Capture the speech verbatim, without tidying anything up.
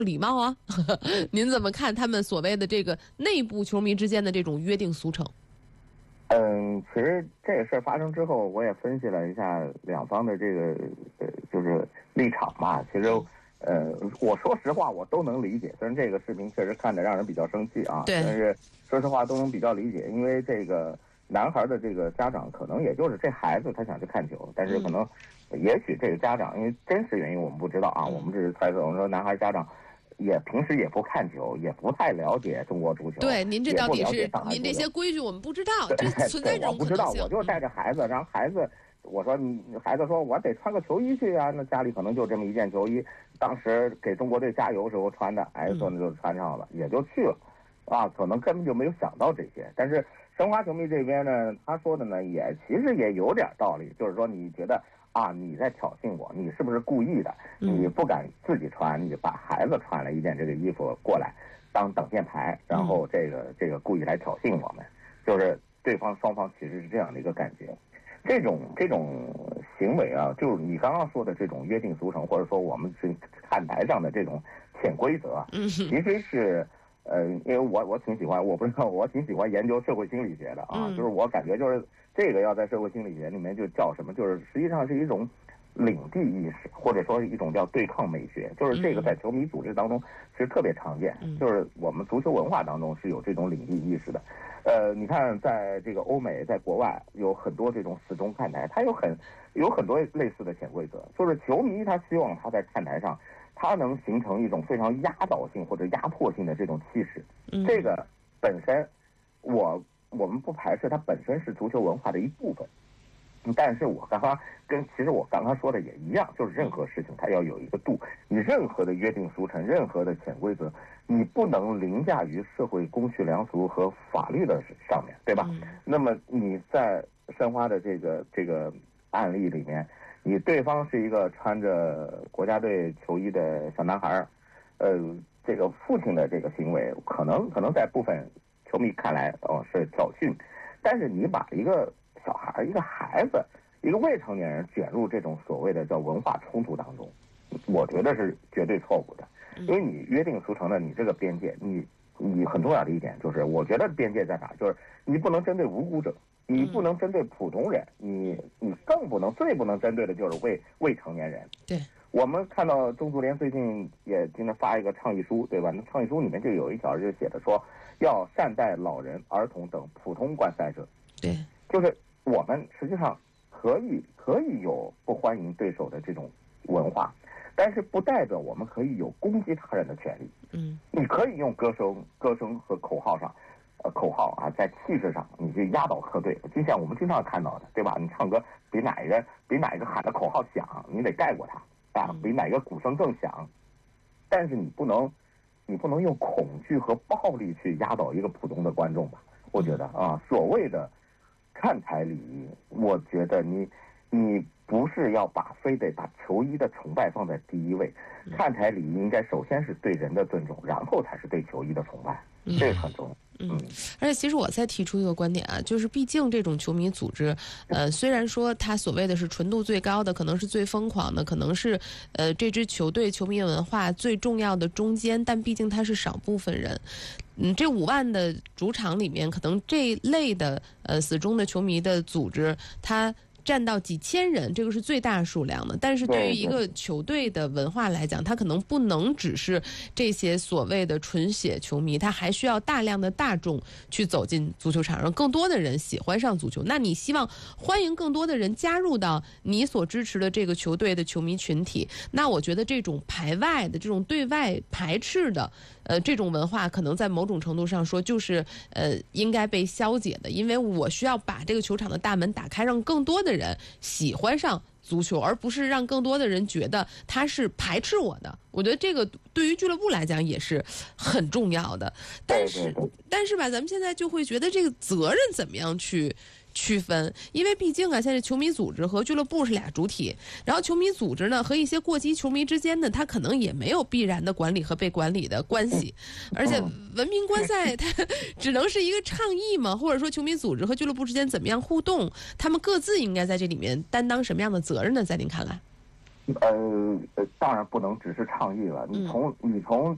礼貌啊。您怎么看他们所谓的这个内部球迷之间的这种约定俗成？ 嗯，其实这个事儿发生之后，我也分析了一下两方的这个呃，就是立场吧。其实，呃，我说实话，我都能理解。虽然这个视频确实看着让人比较生气啊，但是说实话都能比较理解，因为这个男孩的这个家长可能也就是这孩子他想去看球，但是可能也许这个家长因为真实原因我们不知道啊，我们只是猜测。我们说男孩家长也平时也不看球，也不太了解中国足球。 对，您这到底是您这些规矩我们不知道，这存在这种可能性。 我不知道，我就是带着孩子，然后孩子，我说你孩子说我得穿个球衣去啊，那家里可能就这么一件球衣，当时给中国队加油时候穿的，哎，说那就穿上了，也就去了，啊，可能根本就没有想到这些。但是申花球迷这边呢，他说的呢也其实也有点道理，就是说你觉得。啊，你在挑衅我，你是不是故意的？你不敢自己穿，你把孩子穿了一件这个衣服过来当挡箭牌，然后这个这个故意来挑衅我们，就是对方双方其实是这样的一个感觉。这种这种行为啊，就是你刚刚说的这种约定俗成，或者说我们是看台上的这种潜规则啊，其实是呃，因为我我挺喜欢，我不知道我挺喜欢研究社会心理学的啊，就是我感觉就是。这个要在社会心理学里面就叫什么？就是实际上是一种领地意识，或者说一种叫对抗美学。就是这个在球迷组织当中其实特别常见，就是我们足球文化当中是有这种领地意识的。呃，你看在这个欧美，在国外有很多这种死忠看台，它有很有很多类似的潜规则，就是球迷他希望他在看台上，他能形成一种非常压倒性或者压迫性的这种气势。这个本身我。我们不排斥它本身是足球文化的一部分，但是我刚刚跟其实我刚刚说的也一样，就是任何事情它要有一个度，你任何的约定俗成，任何的潜规则，你不能凌驾于社会公序良俗和法律的上面，对吧？嗯、那么你在申花的这个这个案例里面，你对方是一个穿着国家队球衣的小男孩，呃，这个父亲的这个行为，可能可能在部分。球迷看来哦是挑衅，但是你把一个小孩、一个孩子、一个未成年人卷入这种所谓的叫文化冲突当中，我觉得是绝对错误的。因为你约定俗成的，你这个边界，你你很重要的一点就是，我觉得边界在哪？就是你不能针对无辜者，你不能针对普通人，你你更不能最不能针对的就是未未成年人。 对。 我们看到中足联最近也经常发一个倡议书，对吧？那倡议书里面就有一条就写的说，要善待老人、儿童等普通观赛者。 对， 就是我们实际上可以可以有不欢迎对手的这种文化，但是不代表我们可以有攻击他人的权利。 嗯， 你可以用歌声、歌声和口号上，呃，口号啊，在气势上你去压倒客队，就像我们经常看到的，对吧？你唱歌比哪一个比哪一个喊的口号响，你得盖过他。啊，比哪个鼓声更响，但是你不能，你不能用恐惧和暴力去压倒一个普通的观众吧？我觉得啊，所谓的看台礼仪，我觉得你你不是要把非得把球衣的崇拜放在第一位，看台礼仪应该首先是对人的尊重，然后才是对球衣的崇拜，这个很重要。 嗯，而且其实我再提出一个观点啊，就是毕竟这种球迷组织，呃，虽然说它所谓的是纯度最高的，可能是最疯狂的，可能是呃这支球队球迷文化最重要的中间，但毕竟它是少部分人。嗯，这五万的主场里面，可能这一类的呃死忠的球迷的组织，它占到几千人，这个是最大数量的。但是对于一个球队的文化来讲，它可能不能只是这些所谓的纯血球迷，它还需要大量的大众去走进足球场，让更多的人喜欢上足球。那你希望欢迎更多的人加入到你所支持的这个球队的球迷群体，那我觉得这种排外的、这种对外排斥的呃，这种文化可能在某种程度上说就是呃应该被消解的，因为我需要把这个球场的大门打开，让更多的人喜欢上足球，而不是让更多的人觉得他是排斥我的。我觉得这个对于俱乐部来讲也是很重要的。但是但是吧，咱们现在就会觉得这个责任怎么样去区分，因为毕竟啊，现在球迷组织和俱乐部是俩主体，然后球迷组织呢和一些过激球迷之间呢，它可能也没有必然的管理和被管理的关系，而且文明观赛它只能是一个倡议嘛，或者说球迷组织和俱乐部之间怎么样互动，他们各自应该在这里面担当什么样的责任呢？在您看来？ 呃，当然不能只是倡议了。你从、嗯、你从